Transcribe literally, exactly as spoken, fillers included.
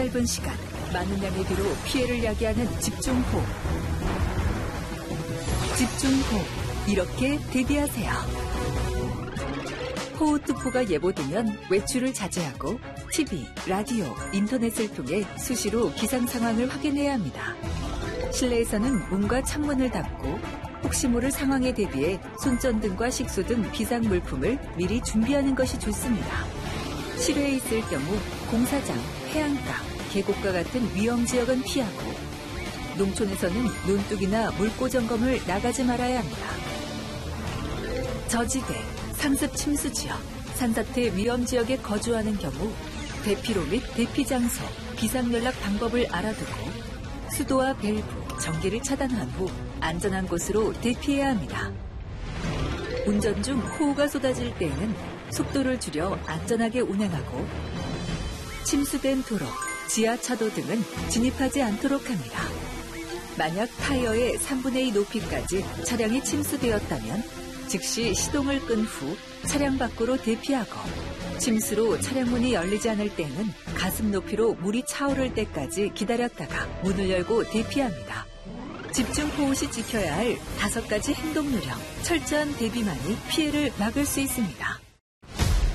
짧은 시간, 많은 양의 비로 피해를 야기하는 집중호우. 집중호우, 이렇게 대비하세요. 호우특보가 예보되면 외출을 자제하고 티비, 라디오, 인터넷을 통해 수시로 기상 상황을 확인해야 합니다. 실내에서는 문과 창문을 닫고 혹시 모를 상황에 대비해 손전등과 식수 등 비상 물품을 미리 준비하는 것이 좋습니다. 실외에 있을 경우 공사장, 해안가, 계곡과 같은 위험 지역은 피하고 농촌에서는 논둑이나 물고 점검을 나가지 말아야 합니다. 저지대, 상습 침수 지역, 산사태 위험 지역에 거주하는 경우 대피로 및 대피 장소, 비상연락 방법을 알아두고 수도와 밸브, 전기를 차단한 후 안전한 곳으로 대피해야 합니다. 운전 중 호우가 쏟아질 때에는 속도를 줄여 안전하게 운행하고 침수된 도로, 지하차도 등은 진입하지 않도록 합니다. 만약 타이어의 삼분의 이 높이까지 차량이 침수되었다면 즉시 시동을 끈 후 차량 밖으로 대피하고 침수로 차량 문이 열리지 않을 때는 가슴 높이로 물이 차오를 때까지 기다렸다가 문을 열고 대피합니다. 집중호우 시 지켜야 할 다섯 가지 행동 요령, 철저한 대비만이 피해를 막을 수 있습니다.